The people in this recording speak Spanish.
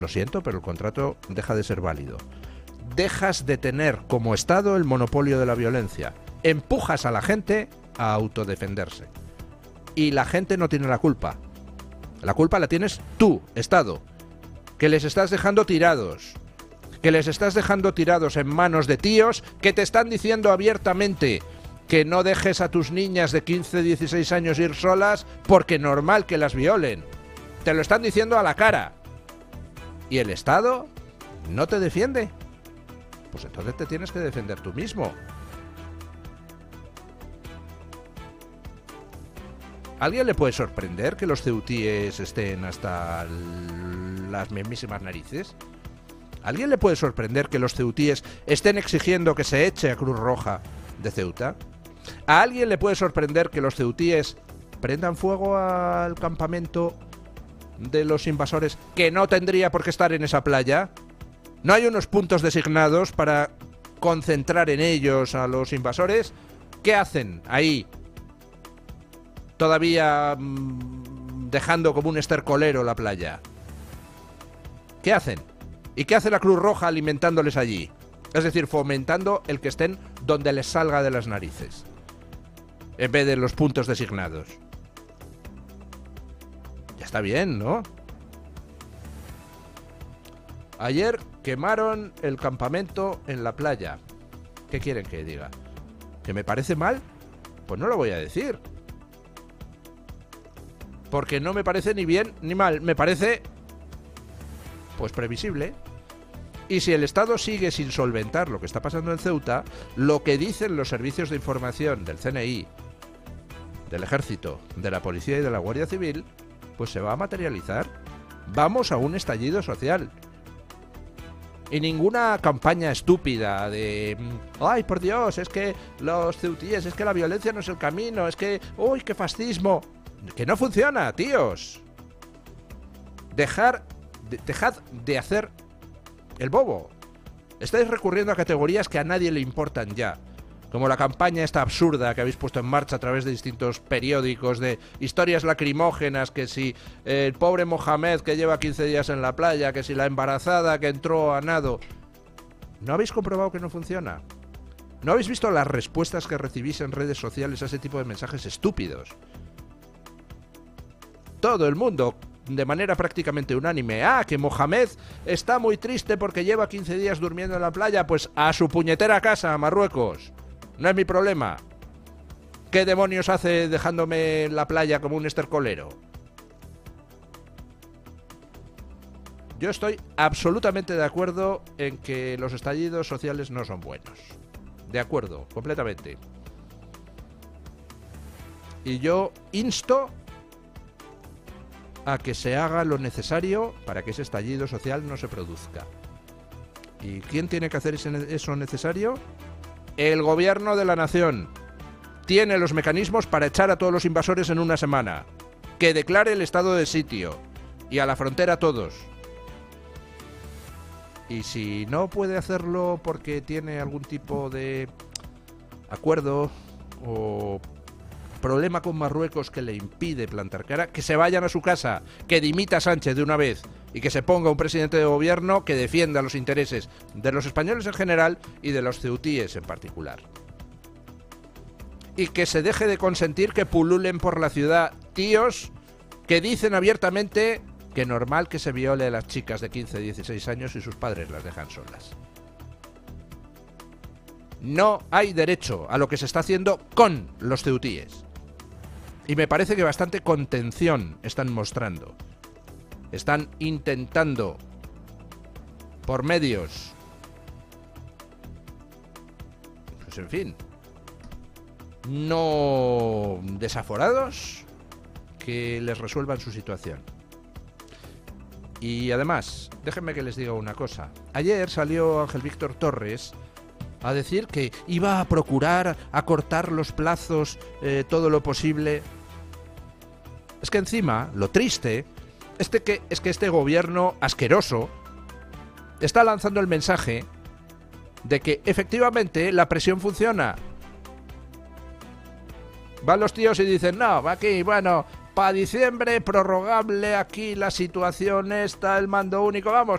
Lo siento, pero el contrato deja de ser válido. Dejas de tener como Estado el monopolio de la violencia. Empujas a la gente a autodefenderse. Y la gente no tiene la culpa. La culpa la tienes tú, Estado, que les estás dejando tirados. Que les estás dejando tirados en manos de tíos que te están diciendo abiertamente que no dejes a tus niñas de 15, 16 años ir solas porque normal que las violen. Te lo están diciendo a la cara. ¿Y el Estado no te defiende? Pues entonces te tienes que defender tú mismo. ¿A alguien le puede sorprender que los ceutíes estén hasta las mismísimas narices? ¿A alguien le puede sorprender que los ceutíes estén exigiendo que se eche a Cruz Roja de Ceuta? ¿A alguien le puede sorprender que los ceutíes prendan fuego al campamento de los invasores que no tendría por qué estar en esa playa? ¿No hay unos puntos designados para concentrar en ellos a los invasores? ¿Qué hacen ahí? Todavía dejando como un estercolero la playa. ¿Qué hacen? ¿Y qué hace la Cruz Roja alimentándoles allí? Es decir, fomentando el que estén donde les salga de las narices, en vez de los puntos designados. Ya está bien, ¿no? Ayer quemaron el campamento en la playa. ¿Qué quieren que diga? ¿Que me parece mal? Pues no lo voy a decir. Porque no me parece ni bien ni mal. Me parece, pues, previsible. Y si el Estado sigue sin solventar lo que está pasando en Ceuta, lo que dicen los servicios de información del CNI, del Ejército, de la Policía y de la Guardia Civil, pues se va a materializar. Vamos a un estallido social. Y ninguna campaña estúpida de ¡ay, por Dios! Es que los ceutíes, es que la violencia no es el camino, es que ¡uy, qué fascismo! Que no funciona, tíos. Dejad de hacer el bobo. Estáis recurriendo a categorías que a nadie le importan ya. Como la campaña esta absurda que habéis puesto en marcha a través de distintos periódicos de historias lacrimógenas, que si el pobre Mohamed que lleva 15 días en la playa, que si la embarazada que entró a nado. ¿No habéis comprobado que no funciona? ¿No habéis visto las respuestas que recibís en redes sociales a ese tipo de mensajes estúpidos? Todo el mundo, de manera prácticamente unánime, que Mohamed está muy triste porque lleva 15 días durmiendo en la playa, pues a su puñetera casa, a Marruecos. No es mi problema. ¿Qué demonios hace dejándome en la playa como un estercolero? Yo estoy absolutamente de acuerdo en que los estallidos sociales no son buenos. De acuerdo, completamente. Y yo insto a que se haga lo necesario para que ese estallido social no se produzca. ¿Y quién tiene que hacer eso necesario? El gobierno de la nación. Tiene los mecanismos para echar a todos los invasores en una semana. Que declare el estado de sitio. Y a la frontera todos. Y si no puede hacerlo porque tiene algún tipo de acuerdo o problema con Marruecos que le impide plantar cara, que se vayan a su casa, que dimita a Sánchez de una vez y que se ponga un presidente de gobierno que defienda los intereses de los españoles en general y de los ceutíes en particular. Y que se deje de consentir que pululen por la ciudad tíos que dicen abiertamente que normal que se viole a las chicas de 15, 16 años y sus padres las dejan solas. No hay derecho a lo que se está haciendo con los ceutíes. Y me parece que bastante contención están mostrando. Están intentando, por medios, pues en fin, no desaforados, que les resuelvan su situación. Y además, déjenme que les diga una cosa. Ayer salió Ángel Víctor Torres a decir que iba a procurar acortar los plazos todo lo posible. Es que encima, lo triste, es que este gobierno asqueroso está lanzando el mensaje de que efectivamente la presión funciona. Van los tíos y dicen, no, aquí, bueno, para diciembre prorrogable aquí la situación está, el mando único, vamos,